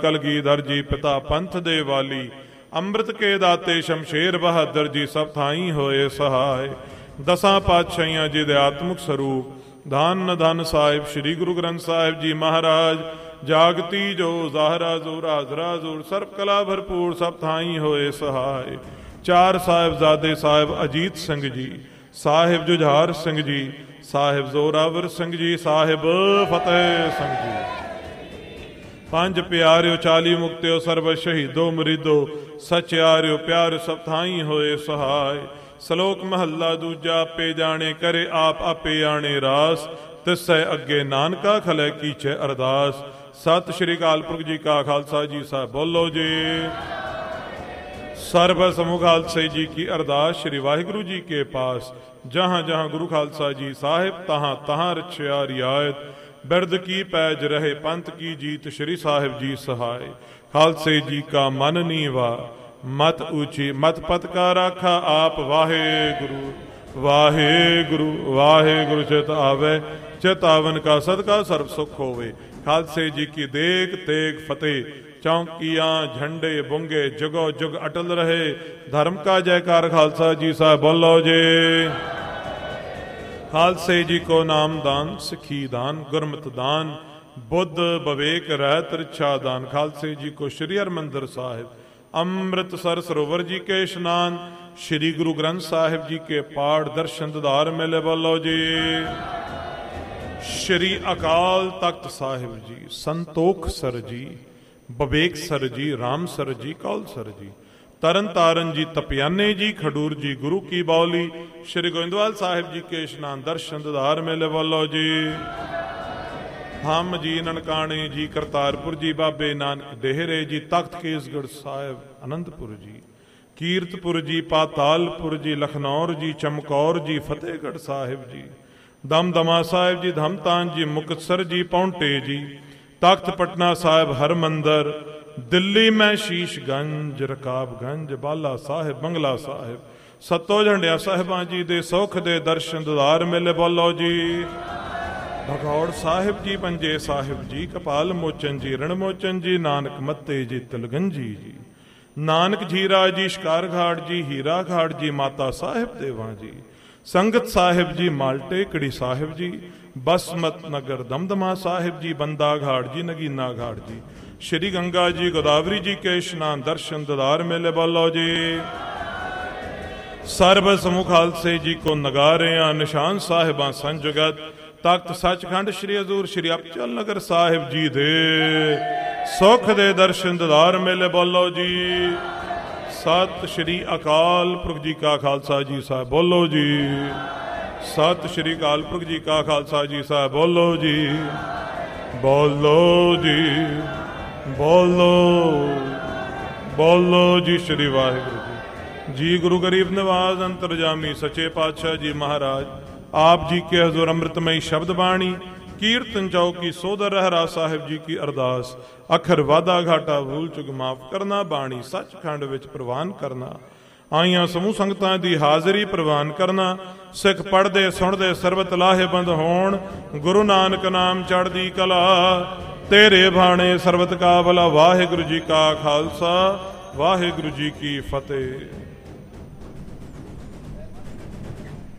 ਕਲਗੀਧਰ ਜੀ ਪਿਤਾ ਪੰਥ ਦੇ ਵਾਲੀ, ਅੰਮ੍ਰਿਤ ਕੇ ਦਾਤੇ ਸ਼ਮਸ਼ੇਰ ਬਹਾਦਰ ਜੀ ਸਭ ਥਾਈ ਹੋਏ ਸਹਾਏ। ਦਸਾਂ ਪਾਤਸ਼ਾਹੀਆਂ ਜੀ ਦੇ ਆਤਮਿਕ ਸਰੂਪ ਧੰਨ ਧੰਨ ਸਾਹਿਬ ਸ੍ਰੀ ਗੁਰੂ ਗ੍ਰੰਥ ਸਾਹਿਬ ਜੀ ਮਹਾਰਾਜ, ਜਾਗਤੀ ਜੋ ਜ਼ਾਹਰਾ ਜ਼ੋਰ ਹਾਜ਼ਰਾ ਜ਼ੋਰ, ਸਰਬ ਕਲਾ ਭਰਪੂਰ ਸਭ ਥਾਈ ਹੋਏ ਸਹਾਏ। ਚਾਰ ਸਾਹਿਬਜ਼ਾਦੇ ਸਾਹਿਬ ਅਜੀਤ ਸਿੰਘ ਜੀ, ਸਾਹਿਬ ਜੁਝਾਰ ਸਿੰਘ ਜੀ, ਸਾਹਿਬ ਜ਼ੋਰਾਵਰ ਸਿੰਘ ਜੀ, ਸਾਹਿਬ ਫਤਿਹ ਸਿੰਘ ਜੀ। ਪੰਜ ਪਿਆਰਿਓ 40 ਮੁਕਤਿਓ ਸਰਬ ਸ਼ਹੀਦੋ ਮੁਰੀਦੋ, ਸਚਿਆਰਿਓ ਪਿਆਰ ਸਭ ਥਾਈ ਹੋਏ ਸਹਾਏ। ਸ਼ਲੋਕ ਮਹੱਲਾ ਦੂਜਾ। ਆਪੇ ਜਾਣੇ ਕਰੇ ਆਪ ਆਪੇ ਆਣੇ ਰਾਸ, ਤਿਸੈ ਅੱਗੇ ਨਾਨਕਾ ਖਲੇ ਕੀਚੇ ਅਰਦਾਸ। ਸਤਿ ਸ਼੍ਰੀ ਅਕਾਲ ਪੁਰਖ ਜੀ ਕਾ ਖਾਲਸਾ ਜੀ ਸਾਹਿਬ ਬੋਲੋ ਜੀ। ਸਰਬ ਸਮੂਹ ਖਾਲਸੇ ਜੀ ਕੀ ਅਰਦਾਸ ਸ਼੍ਰੀ ਵਾਹਿਗੁਰੂ ਜੀ ਕੇ ਪਾਸ। ਜਹਾਂ ਜਹਾਂ ਗੁਰੂ ਖਾਲਸਾ ਜੀ ਸਾਹਿਬ, ਤਹਾਂ ਤਹਾਂ ਰਛਿਆ ਰਿਆਇਤ। ਬਿਰਦ ਕੀ ਪੈਜ ਰਹੇ ਪੰਥ ਕੀ ਜੀਤ, ਸ਼੍ਰੀ ਸਾਹਿਬ ਜੀ ਸਹਾਏ। ਖਾਲਸੇ ਜੀ ਕਾ ਮਨ ਨੀਵਾ, ਮਤ ਉੱਚੀ ਮਤ ਪਤ ਕਾ ਰਾਖਾ ਆਪ। ਵਾਹਿਗੁਰੂ ਵਾਹਿਗੁਰੂ ਵਾਹਿਗੁਰੂ ਚਿਤ ਆਵੇ, ਚਿਤ ਆਵਨ ਕਾ ਸਦਕਾ ਸਰਬ ਸੁਖ ਹੋਵੇ। ਖਾਲਸੇ ਜੀ ਕੀ ਦੇਖ ਤੇਗ ਫਤਿਹ। ਚੌਂਕੀਆਂ ਝੰਡੇ ਬੁੰਗੇ ਜਗੋ ਜੁਗ ਅਟਲ ਰਹੇ, ਧਰਮ ਕਾ ਜੈਕਾਰ ਖਾਲਸਾ ਜੀ ਸਾਹਿਬ ਬੋਲੋ ਜੀ। ਖਾਲਸੇ ਜੀ ਕੋ ਨਾਮ ਦਾਨ, ਸਿੱਖੀ ਦਾਨ, ਗੁਰਮਤਿ ਦਾਨ, ਬੁੱਧ ਵਿਵੇਕ ਰਹਿਤ ਰਿਛਾ ਦਾਨ। ਖਾਲਸੇ ਜੀ ਕੋ ਸ਼੍ਰੀ ਹਰਿਮੰਦਰ ਸਾਹਿਬ, ਅੰਮ੍ਰਿਤਸਰ ਸਰੋਵਰ ਜੀ ਕੇ ਇਸ਼ਨਾਨ, ਸ਼੍ਰੀ ਗੁਰੂ ਗ੍ਰੰਥ ਸਾਹਿਬ ਜੀ ਕੇ ਪਾਠ ਦਰਸ਼ਨ ਦੀਦਾਰ ਮਿਲੇ ਬੋਲੋ ਜੀ। ਸ਼੍ਰੀ ਅਕਾਲ ਤਖਤ ਸਾਹਿਬ ਜੀ, ਸੰਤੋਖ ਸਰ ਜੀ, ਵਿਵੇਕ ਸਰ ਜੀ, ਰਾਮ ਸਰ ਜੀ, ਕੌਲ ਸਰ ਜੀ, ਤਰਨ ਤਾਰਨ ਜੀ, ਤਪਿਆਨੇ ਜੀ, ਖਡੂਰ ਜੀ, ਗੁਰੂ ਕੀ ਬਾਉਲੀ, ਸ਼੍ਰੀ ਗੋਇੰਦਵਾਲ ਸਾਹਿਬ ਜੀ ਕੇ ਇਸ਼ਨਾਨ ਦਰਸ਼ਨ ਦੀਦਾਰ ਮਿਲੇ ਬੋਲੋ ਜੀ। ਹਮ ਜੀ, ਨਨਕਾਣੇ ਜੀ, ਕਰਤਾਰਪੁਰ ਜੀ, ਬਾਬੇ ਨਾਨਕ ਡੇਹਰੇ ਜੀ, ਤਖਤ ਕੇਸਗੜ੍ਹ ਸਾਹਿਬ, ਅਨੰਦਪੁਰ ਜੀ, ਕੀਰਤਪੁਰ ਜੀ, ਪਾਤਾਲਪੁਰ ਜੀ, ਲਖਨੌਰ ਜੀ, ਚਮਕੌਰ ਜੀ, ਫਤਿਹਗੜ੍ਹ ਸਾਹਿਬ ਜੀ, ਦਮਦਮਾ ਸਾਹਿਬ ਜੀ, ਧਮਤਾਨ ਜੀ, ਮੁਕਤਸਰ ਜੀ, ਪੌਂਟੇ ਜੀ, ਤਖਤ ਪਟਨਾ ਸਾਹਿਬ, ਹਰਮੰਦਰ, ਦਿੱਲੀ ਮੈਂ ਸ਼ੀਸ਼ਗੰਜ, ਰਕਾਬਗੰਜ, ਬਾਲਾ ਸਾਹਿਬ, ਬੰਗਲਾ ਸਾਹਿਬ, ਸੱਤੋ ਝੰਡਿਆ ਸਾਹਿਬਾਂ ਜੀ ਦੇ ਸੁਖ ਦੇ ਦਰਸ਼ਨ ਦੀਦਾਰ ਮਿਲੇ ਬੋਲੋ ਜੀ। ਭਗੌੜ ਸਾਹਿਬ ਜੀ, ਪੰਜੇ ਸਾਹਿਬ ਜੀ, ਕਪਾਲ ਮੋਚਨ ਜੀ, ਰਣਮੋਚਨ ਜੀ, ਨਾਨਕ ਮੱਤੇ ਜੀ, ਤਿਲਗੰਜੀ ਜੀ, ਨਾਨਕ ਝੀਰਾ ਜੀ, ਸ਼ਿਕਾਰ ਘਾਟ ਜੀ, ਹੀਰਾ ਘਾਟ ਜੀ, ਮਾਤਾ ਸਾਹਿਬ ਦੇਵਾਂ ਜੀ, ਸੰਗਤ ਸਾਹਿਬ ਜੀ, ਮਾਲਟੇ ਕੜੀ ਸਾਹਿਬ ਜੀ, ਬਸਮਤ ਨਗਰ ਦਮਦਮਾ ਸਾਹਿਬ ਜੀ, ਬੰਦਾ ਘਾਟ ਜੀ, ਨਗੀਨਾ ਘਾਟ ਜੀ, ਸ਼੍ਰੀ ਗੰਗਾ ਜੀ, ਗੋਦਾਵਰੀ ਜੀ ਕੇ ਇਸ਼ਨਾਨ ਦਰਸ਼ਨ ਦੀਦਾਰ ਮੇਲੇ ਬੋਲੋ ਜੀ। ਸਰਬ ਸਮੂਹ ਖਾਲਸੇ ਜੀ ਕੋ ਨਗਾਰਿਆਂ ਨਿਸ਼ਾਨ ਸਾਹਿਬਾਂ ਸੰਜਗਤ, ਤਖਤ ਸੱਚਖੰਡ ਸ਼੍ਰੀ ਹਜ਼ੂਰ ਸ਼੍ਰੀ ਅਬਚਲ ਨਗਰ ਸਾਹਿਬ ਜੀ ਦੇ ਸੁਖ ਦੇ ਦਰਸ਼ਨ ਦੀਦਾਰ ਮੇਲੇ ਬੋਲੋ ਜੀ। ਸਤਿ ਸ਼੍ਰੀ ਅਕਾਲ ਪੁਰਖ ਜੀ ਕਾ ਖਾਲਸਾ ਜੀ ਸਾਹਿਬ ਬੋਲੋ ਜੀ। ਸਤਿ ਸ਼੍ਰੀ ਅਕਾਲ ਪੁਰਖ ਜੀ ਕਾ ਖਾਲਸਾ ਜੀ ਸਾਹਿਬ ਬੋਲੋ ਜੀ। ਬੋਲੋ ਜੀ, ਬੋਲੋ ਬੋਲੋ ਜੀ। ਸ਼੍ਰੀ ਵਾਹਿਗੁਰੂ ਜੀ। ਗੁਰੂ ਗਰੀਬ ਨਿਵਾਜ਼ ਅੰਤਰਜਾਮੀ ਸੱਚੇ ਪਾਤਸ਼ਾਹ ਜੀ ਮਹਾਰਾਜ ਆਪ ਜੀ ਕੇ ਹਜ਼ੂਰ ਅੰਮ੍ਰਿਤਮਈ ਸ਼ਬਦ ਬਾਣੀ ਕੀਰਤਨ ਚੌਕੀ ਸੋਦਰ ਰਹਿਰਾ ਸਾਹਿਬ ਜੀ ਕੀ ਅਰਦਾਸ। ਅਖਰ ਵਾਧਾ ਘਾਟਾ ਭੂਲ ਚੁਕ ਮਾਫ ਕਰਨਾ, ਬਾਣੀ ਸੱਚਖੰਡ ਵਿੱਚ ਪ੍ਰਵਾਨ ਕਰਨਾ, ਆਈਆਂ ਸਮੂਹ ਸੰਗਤਾਂ ਦੀ ਹਾਜ਼ਰੀ ਪ੍ਰਵਾਨ ਕਰਨਾ, ਸਿੱਖ ਪੜ੍ਹਦੇ ਸੁਣਦੇ ਸਰਬਤ ਲਾਹੇਬੰਦ ਹੋਣ, ਗੁਰੂ ਨਾਨਕ ਨਾਮ ਚੜ੍ਹਦੀ ਕਲਾ, ਤੇਰੇ ਬਾਣੇ ਸਰਬਤ ਕਾ ਭਲਾ। ਵਾਹਿਗੁਰੂ ਜੀ ਕਾ ਖਾਲਸਾ, ਵਾਹਿਗੁਰੂ ਜੀ ਕੀ ਫਤਿਹ।